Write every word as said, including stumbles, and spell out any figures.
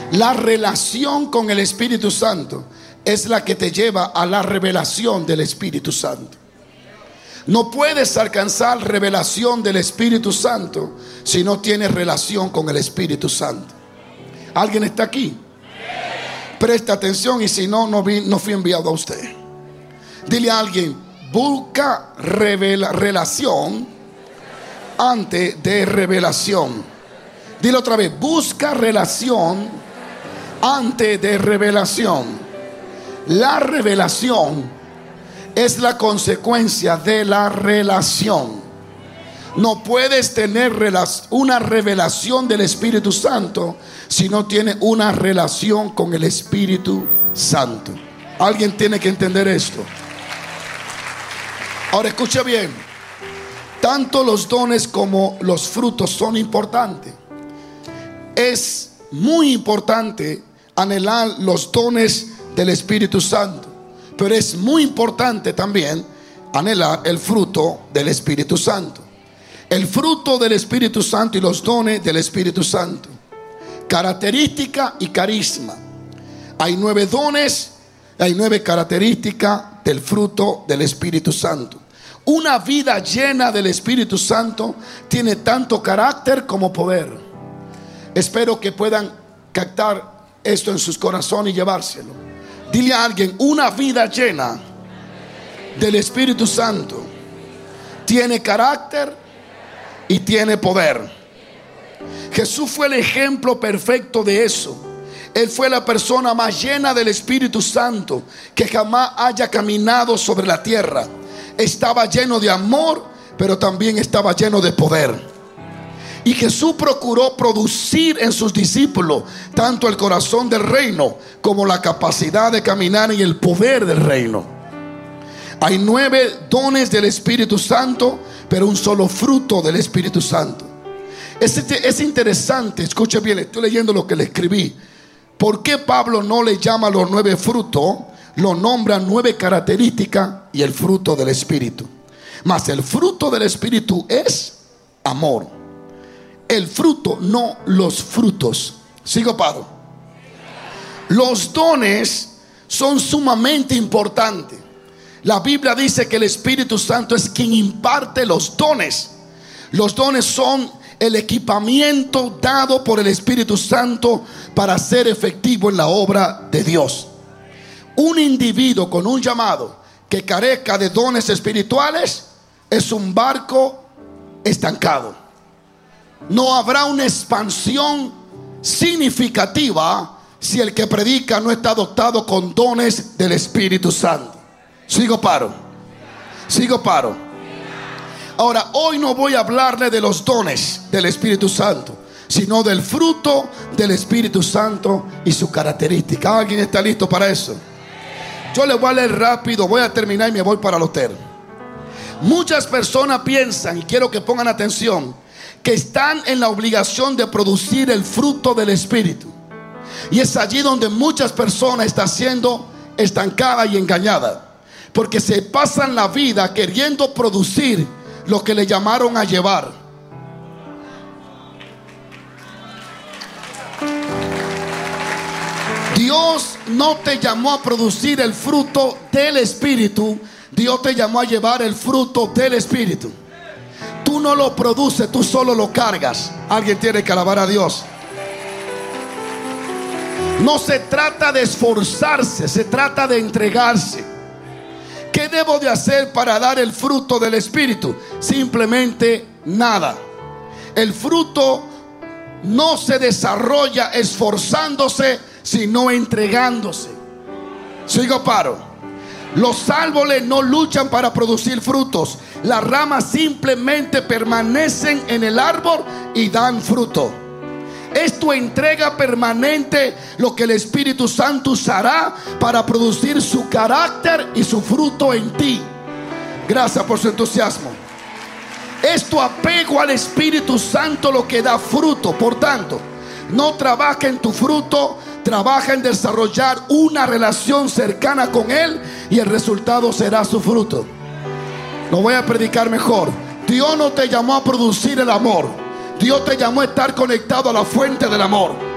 La relación con el Espíritu Santo es la que te lleva a la revelación del Espíritu Santo. No puedes alcanzar revelación del Espíritu Santo si no tienes relación con el Espíritu Santo. ¿Alguien está aquí? Presta atención, y si no, no, vi, no fui enviado a usted. Dile a alguien: busca revela, relación antes de revelación. Dile otra vez: busca relación antes de revelación. La revelación es la consecuencia de la relación. No puedes tener una revelación del Espíritu Santo si no tienes una relación con el Espíritu Santo. Alguien tiene que entender esto. Ahora escucha bien. Tanto los dones como los frutos son importantes. Es muy importante anhelar los dones del Espíritu Santo, pero es muy importante también anhelar el fruto del Espíritu Santo. El fruto del Espíritu Santo y los dones del Espíritu Santo. Característica y carisma. Hay nueve dones, hay nueve características del fruto del Espíritu Santo. Una vida llena del Espíritu Santo tiene tanto carácter como poder. Espero que puedan captar esto en sus corazones y llevárselo. Dile a alguien: una vida llena del Espíritu Santo tiene carácter y tiene poder. Jesús fue el ejemplo perfecto de eso. Él fue la persona más llena del Espíritu Santo que jamás haya caminado sobre la tierra. Estaba lleno de amor, pero también estaba lleno de poder. Y Jesús procuró producir en sus discípulos tanto el corazón del reino como la capacidad de caminar en el poder del reino. Hay nueve dones del Espíritu Santo, pero un solo fruto del Espíritu Santo. Es, es interesante, escuche bien, estoy leyendo lo que le escribí. ¿Por qué Pablo no le llama los nueve frutos? Lo nombra nueve características y el fruto del Espíritu. Mas el fruto del Espíritu es amor. El fruto, no los frutos. ¿Sigo, Pablo? Los dones son sumamente importantes. La Biblia dice que el Espíritu Santo es quien imparte los dones. Los dones son el equipamiento dado por el Espíritu Santo para ser efectivo en la obra de Dios. Un individuo con un llamado que carezca de dones espirituales es un barco estancado. No habrá una expansión significativa si el que predica no está dotado con dones del Espíritu Santo. Sigo paro. Sigo paro. Ahora, hoy no voy a hablarle de los dones del Espíritu Santo, sino del fruto del Espíritu Santo y su característica. ¿Alguien está listo para eso? Yo le voy a leer rápido, voy a terminar y me voy para el hotel. Muchas personas piensan, y quiero que pongan atención, que están en la obligación de producir el fruto del Espíritu. Y es allí donde muchas personas están siendo estancadas y engañadas, porque se pasan la vida queriendo producir lo que le llamaron a llevar. Dios no te llamó a producir el fruto del Espíritu. Dios te llamó a llevar el fruto del Espíritu. Tú no lo produces, tú solo lo cargas. Alguien tiene que alabar a Dios. No se trata de esforzarse, se trata de entregarse. ¿Qué debo de hacer para dar el fruto del Espíritu? Simplemente nada. El fruto no se desarrolla esforzándose, sino entregándose. Sigo paro. Los árboles no luchan para producir frutos. Las ramas simplemente permanecen en el árbol y dan fruto. Es tu entrega permanente lo que el Espíritu Santo usará para producir su carácter y su fruto en ti. Gracias por su entusiasmo. Es tu apego al Espíritu Santo lo que da fruto. Por tanto, no trabaja en tu fruto, trabaja en desarrollar una relación cercana con Él y el resultado será su fruto. Lo voy a predicar mejor. Dios no te llamó a producir el amor. Dios te llamó a estar conectado a la fuente del amor.